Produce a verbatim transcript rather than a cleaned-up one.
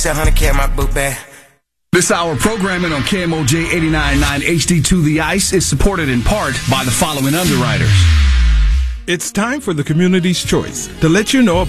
seven hundred K in my book bag. This hour programming on K M O J eighty-nine point nine H D two The Ice is supported in part by the following underwriters. It's time for the Community's Choice to let you know about